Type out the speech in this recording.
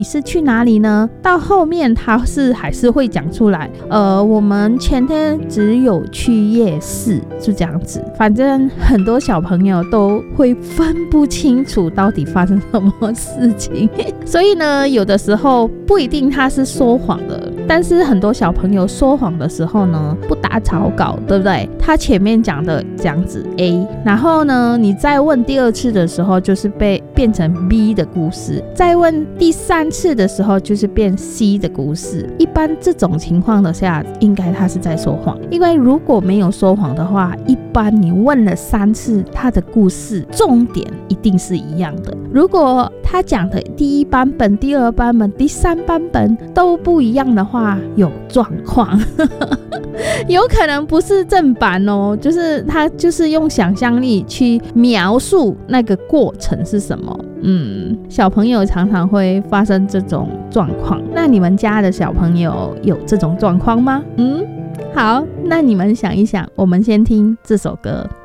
你是去哪里呢？到后面他还是会讲出来，我们前天只有去夜市，就这样子。反正很多小朋友都会分不清楚到底发生什么事情，所以呢，有的时候不一定他是说谎的，但是很多小朋友说谎的时候呢，不打草稿，对不对？他前面讲的这样子 A， 然后呢，你再问第二次的时候，就是变成 B 的故事，再问第三次的时候，就是变 C 的故事。一般这种情况的下，应该他是在说谎，因为如果没有说谎的话，一般你问了3次，他的故事重点一定是一样的。如果他讲的第1版本、第2版本、第3版本都不一样的话，有状况有可能不是正版哦，就是他就是用想象力去描述那个过程是什么。小朋友常常会发生这种状况，那你们家的小朋友有这种状况吗？好，那你们想一想，我们先听这首歌。